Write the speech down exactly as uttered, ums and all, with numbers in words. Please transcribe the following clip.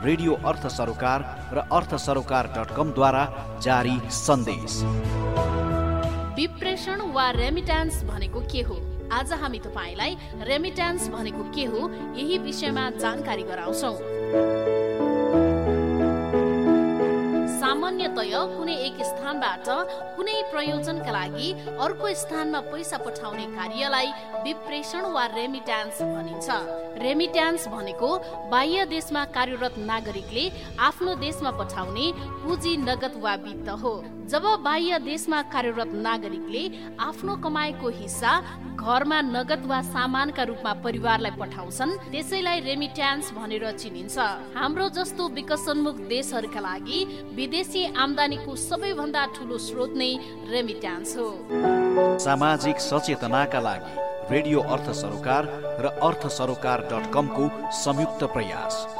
Radio अर्थ सरोकार र अर्थ सरोकार डट कमद्वारा जारी सन्देश। विप्रेषण वा रेमिट्यान्स भनेको के हो? आज हामी तपाईलाई रेमिट्यान्स भनेको के हो यही विषयमा जानकारी गराउँछौं। सामान्यतया कुनै एक स्थानबाट कुनै प्रयोजनका लागि अर्को स्थानमा पैसा पठाउने कार्यलाई विप्रेषण वा रेमिट्यान्स भनिन्छ। रेमिट्यान्स भनेको बाह्य देशमा कार्यरत नागरिकले आफ्नो देशमा पठाउने पुँजी नगद वा वित्त हो। जब बाह्य देशमा कार्यरत नागरिकले आफ्नो कमाएको हिस्सा घरमा नगद वा सामानका रूपमा परिवारलाई पठाउँछन् त्यसैलाई रेमिट्यान्स भनेर चिनिन्छ। हाम्रो जस्तो विकसनोन्मुख देशहरूका लागि विदेशी आम्दानीको सबैभन्दा ठूलो स्रोत नै रेमिट्यान्स हो। सामाजिक सचेतनाका लागि रेडियो अर्थ सरोकार र अर्थ सरोकार डट कमको संयुक्त प्रयास।